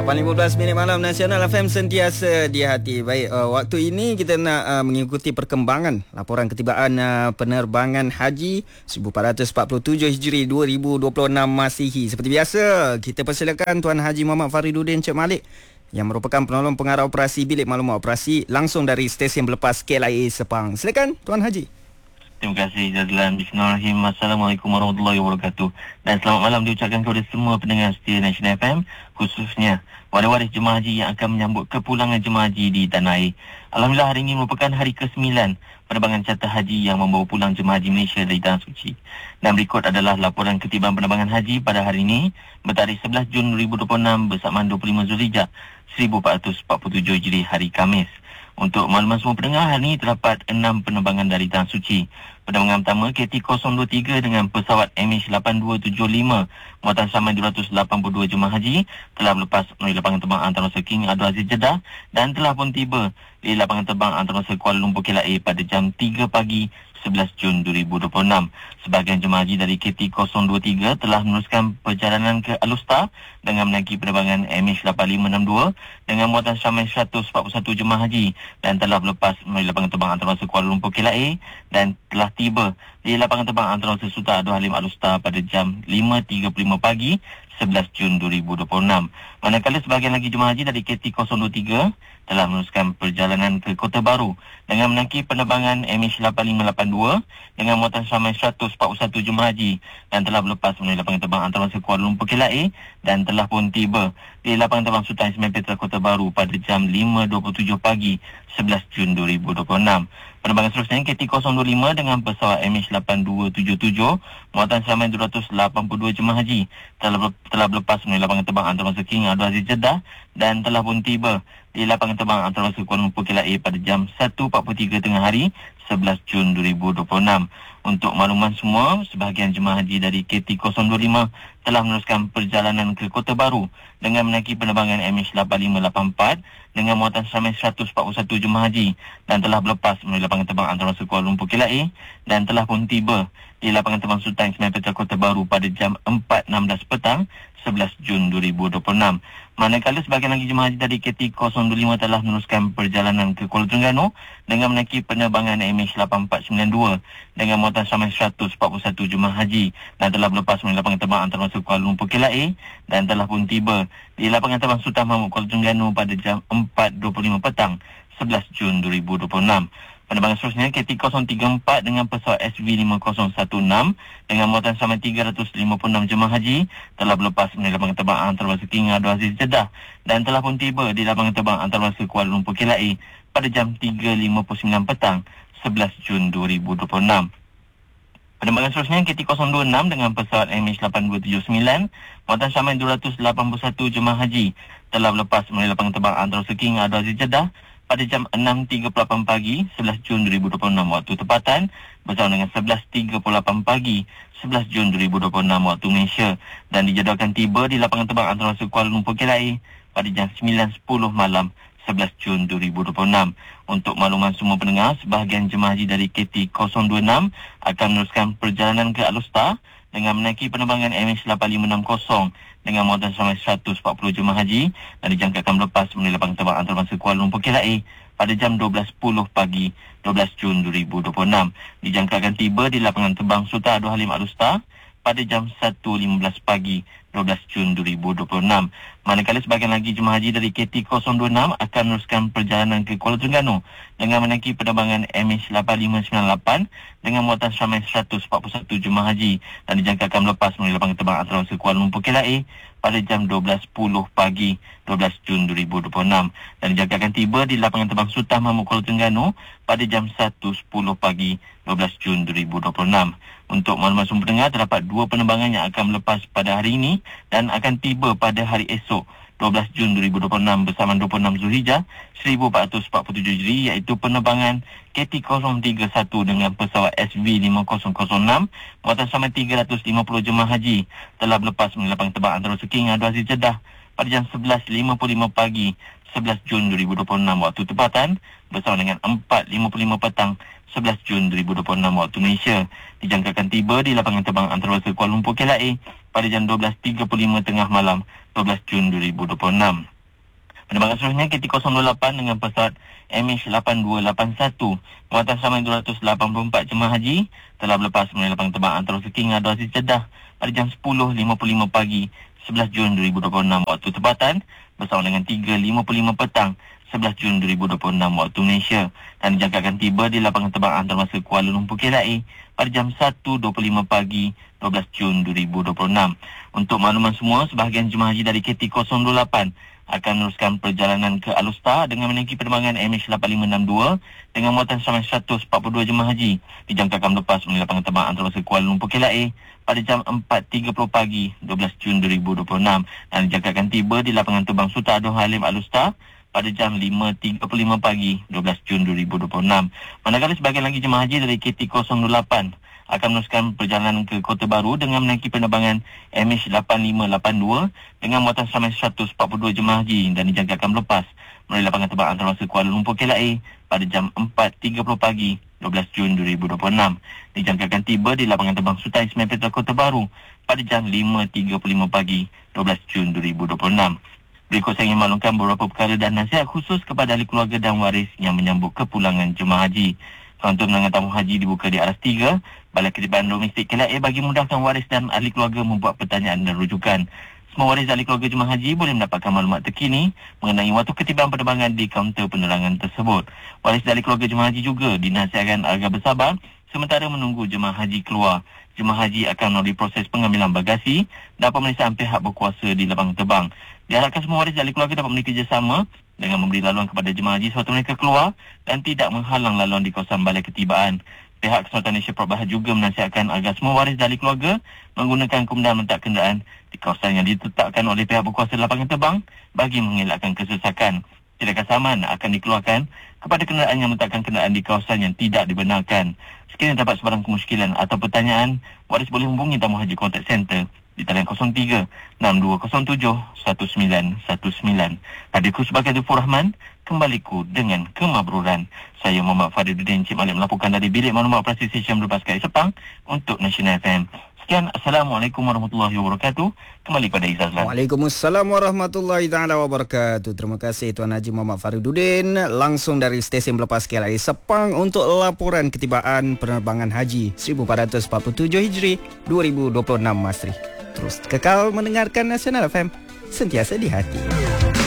8.15 minit malam, Nasional FM sentiasa di hati. Baik, waktu ini kita nak mengikuti perkembangan laporan ketibaan penerbangan haji 1447 Hijri 2026 Masihi. Seperti biasa, kita persilakan Tuan Haji Muhammad Fariduddin Cik Malik yang merupakan penolong pengarah operasi Bilik Maklumat Operasi langsung dari stesen berlepas KLIA Sepang. Silakan Tuan Haji. Terima kasih Jazlan. Bismillahirrahmanirrahim. Assalamualaikum warahmatullahi wabarakatuh. Dan selamat malam diucapkan kepada semua pendengar setia Nasional FM, khususnya waris-waris jemaah haji yang akan menyambut kepulangan jemaah haji di tanah air. Alhamdulillah, hari ini merupakan hari ke-9 penerbangan carter haji yang membawa pulang jemaah haji Malaysia dari Tanah Suci. Dan berikut adalah laporan ketibaan penerbangan haji pada hari ini bertarikh 11 Jun 2026 bersamaan 25 Zulhijjah 1447 Hijri hari Khamis. Untuk makluman semua pendengar, hari ini terdapat 6 penerbangan dari Tanah Suci. Penerbangan pertama KT023 dengan pesawat MH8275 muatan samai 282 jemaah haji telah berlepas melalui lapangan terbang antarabangsa King Abdul Aziz Jeddah dan telah pun tiba di lapangan terbang antarabangsa Kuala Lumpur KLIA pada jam 3 pagi 11 Jun 2026. Sebahagian jemaah haji dari KT023 telah meneruskan perjalanan ke Alustar dengan menaiki penerbangan MH8562 dengan muatan syamil 141 jemaah haji dan telah berlepas melalui lapangan terbang antarabangsa Kuala Lumpur KLIA dan telah tiba di lapangan terbang antarabangsa Sultan Abdul Halim Alustar pada jam 5.35 pagi 11 Jun 2026. Manakala sebahagian lagi jemaah haji dari KT023 telah meneruskan perjalanan ke Kota Baru dengan menaiki penerbangan MH8582 dengan muatan syamil 141 jemaah haji dan telah berlepas melalui lapangan terbang antarabangsa Kuala Lumpur KLIA dan telah pun tiba di lapangan terbang Sultan Ismail Petra Kota Baru pada jam 5.27 pagi 11 Jun 2026. Penerbangan seterusnya KT025 dengan pesawat MH8277 muatan syamil 282 jemaah haji telah berlepas melalui lapangan terbang antarabangsa King Abdul Aziz Jeddah dan telah pun tiba di lapangan terbang antarabangsa Kuala Lumpur KLIA pada jam 1.43 tengah hari 11 Jun 2026. Untuk makluman semua, sebahagian jemaah haji dari KT025 telah meneruskan perjalanan ke Kota Baru dengan menaiki penerbangan MH8584 dengan muatan syamil 141 jemaah haji dan telah berlepas melalui lapangan terbang antarabangsa Kuala Lumpur KLIA dan telah pun tiba di lapangan terbang Sultan Ismail Petra Kota Baru pada jam 4.16 petang 11 Jun 2026. Manakala sebahagian lagi jemaah haji dari KT025 telah meneruskan perjalanan ke Kuala Terengganu dengan menaiki penerbangan MH8492 dengan muatan syamil 141 jemaah haji dan telah berlepas melalui lapangan terbang antarabangsa Kuala Lumpur KLIA dan telah pun tiba di lapangan terbang Sultan Mahmud Kuala Terengganu pada jam 4.25 petang 11 Jun 2026. Penerbangan seterusnya KT034 dengan pesawat SV5016 dengan muatan samai 356 jemaah haji telah berlepas melalui lapangan terbang antarabangsa King Abdul Aziz Jeddah dan telah pun tiba di lapangan terbang antarabangsa Kuala Lumpur KLIA pada jam 3.59 petang 11 Jun 2026. Penerbangan seterusnya KT026 dengan pesawat MH8279 muatan samai 281 jemaah haji telah berlepas melalui lapangan terbang antarabangsa King Abdul Aziz Jeddah pada jam 6.38 pagi 11 Jun 2026 waktu tempatan bersama dengan 11.38 pagi 11 Jun 2026 waktu Malaysia dan dijadualkan tiba di lapangan terbang antarabangsa Kuala Lumpur KLIA pada jam 9.10 malam 11 Jun 2026. Untuk makluman semua pendengar, sebahagian jemaah haji dari KT026 akan meneruskan perjalanan ke Alustar dengan menaiki penerbangan MH8560 dengan muatan samai 140 jemaah haji dan dijangkakan berlepas melalui lapangan terbang antarabangsa Kuala Lumpur KLIA pada jam 12.10 pagi 12 Jun 2026. Dijangkakan tiba di lapangan terbang Sultan Abdul Halim Alustar pada jam 1.15 pagi 12 Jun 2026. Manakala sebahagian lagi jemaah haji dari KT026 akan meneruskan perjalanan ke Kuala Terengganu dengan menaiki penerbangan MH8598 dengan muatan syamil 141 jemaah haji dan dijangkakan melepas melalui lapangan terbang antarabangsa Kuala Lumpur KLIA pada jam 12.10 pagi 12 Jun 2026 dan dijangkakan tiba di lapangan terbang Sultan Mahmud Kuala Terengganu pada jam 1.10 pagi 12 Jun 2026. Untuk makluman semua pendengar, terdapat 2 penerbangan yang akan melepas pada hari ini dan akan tiba pada hari esok 12 Jun 2026 bersama 26 Zulhijjah 1447 Hijri, iaitu penerbangan KT031 dengan pesawat SV5006 muatan samai 350 jemaah haji telah berlepas melalui lapangan terbang antarabangsa King Abdul Aziz Jeddah pada jam 11.55 pagi 11 Jun 2026 waktu tempatan bersama dengan 4.55 petang 11 Jun 2026 waktu Malaysia. Dijangkakan tiba di lapangan terbang antarabangsa Kuala Lumpur KLIA pada jam 12.35 tengah malam 12 Jun 2026. Penerbangan seterusnya KT028 dengan pesawat MH8281 muatan sampai 284 jemaah haji telah berlepas melalui lapangan terbang Antarabangsa King Abdul Aziz Jeddah pada jam 10.55 pagi 11 Jun 2026 waktu tempatan bersama dengan 3.55 petang 11 Jun 2026 waktu Malaysia dan dijangkakan tiba di lapangan terbang antarabangsa Kuala Lumpur KLIA pada jam 1.25 pagi 12 Jun 2026. Untuk makluman semua, sebahagian jemaah haji dari KT028 akan meneruskan perjalanan ke Alustar dengan menaiki penerbangan MH8562 dengan muatan sampai 142 jemaah haji dijangkakan lepas melalui lapangan terbang antarabangsa Kuala Lumpur KLIA pada jam 4.30 pagi 12 Jun 2026 dan dijangkakan tiba di lapangan terbang Sultan Abdul Halim Alustar pada jam 5.35 pagi 12 Jun 2026. Manakala sebahagian lagi jemaah haji dari KT008 akan meneruskan perjalanan ke Kota Baru dengan menaiki penerbangan MH8582 dengan muatan sampai 142 jemaah haji dan dijangkakan lepas melalui lapangan terbang antarabangsa Kuala Lumpur KLIA pada jam 4.30 pagi 12 Jun 2026. Dijangkakan tiba di lapangan terbang Sultan Ismail Petra Kota Baru pada jam 5.35 pagi 12 Jun 2026. Berikut saya ingin maklumkan beberapa perkara dan nasihat khusus kepada ahli keluarga dan waris yang menyambut kepulangan jemaah haji. Kaunter menangan tamu haji dibuka di aras 3 Balai Ketibaan Domestik KLIA bagi memudahkan waris dan ahli keluarga membuat pertanyaan dan rujukan. Semua waris ahli keluarga jemaah haji boleh mendapatkan maklumat terkini mengenai waktu ketibaan penerbangan di kaunter penerangan tersebut. Waris ahli keluarga jemaah haji juga dinasihatkan agar bersabar sementara menunggu jemaah haji keluar. Jemaah haji akan melalui proses pengambilan bagasi dan pemeriksaan pihak berkuasa di lapangan terbang. Diharapkan semua waris ahli keluarga dapat bekerjasama dengan memberi laluan kepada jemaah haji sewaktu mereka keluar dan tidak menghalang laluan di kawasan balai ketibaan. Pihak Kesultanan Malaysia Port Bahar juga menasihatkan agar semua waris ahli keluarga menggunakan kemudahan meletak kenderaan di kawasan yang ditetapkan oleh pihak berkuasa lapangan terbang bagi mengelakkan kesesakan. Tindakan saman akan dikeluarkan kepada kenderaan yang meletakkan kenderaan di kawasan yang tidak dibenarkan. Sekiranya dapat sebarang kemusykilan atau pertanyaan, waris boleh hubungi Tamu Haji Contact Center di talian 03-6207-1919. Hadirku sebagai Dufur Rahman, kembaliku dengan kemabruran. Saya Muhammad Fariduddin Cik Malik melaporkan dari Bilik Maklumat Operasi Stesen Berlepas KLIA Sepang untuk National FM. Sekian, Assalamualaikum warahmatullahi wabarakatuh. Kembali pada Izzazlan. Waalaikumsalam warahmatullahi taala wabarakatuh. Terima kasih Tuan Haji Muhammad Fariduddin langsung dari Stesen Berlepas KLIA Sepang untuk laporan ketibaan penerbangan haji 1447 Hijri 2026 Masri. Terus kekal mendengarkan Nasional FM, sentiasa di hati.